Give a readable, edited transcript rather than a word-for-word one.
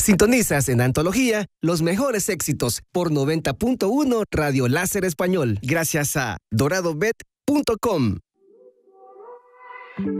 Sintonizas en Antología los mejores éxitos por 90.1 Radio Láser Español, gracias a doradobet.com.